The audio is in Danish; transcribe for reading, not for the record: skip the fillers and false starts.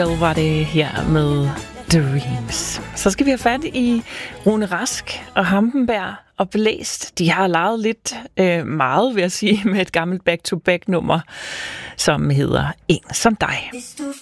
Var det her med Dreams. Så skal vi have fat i Rune Rask og Hampenberg og Blæst. De har leget lidt meget, vil jeg sige, med et gammelt back-to-back-nummer, som hedder En som dig.